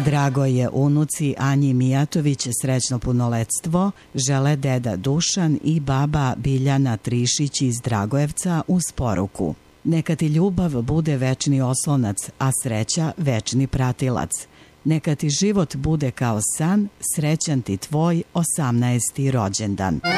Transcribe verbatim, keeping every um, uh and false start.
Dragoj unuci Anji Mijatović srećno punoletstvo žele deda Dušan i baba Biljana Trišić iz Dragojevca uz poruku: neka ti ljubav bude večni oslonac, a sreća večni pratilac. Neka ti život bude kao san, srećan ti tvoj osamnaesti rođendan.